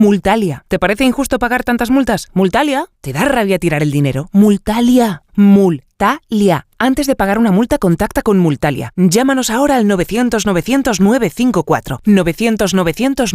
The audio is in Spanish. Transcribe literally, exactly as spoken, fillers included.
Multalia. ¿Te parece injusto pagar tantas multas? Multalia. ¿Te da rabia tirar el dinero? Multalia. Multalia. Antes de pagar una multa, contacta con Multalia. Llámanos ahora al novecientos novecientos nueve cinco cuatro. novecientos novecientos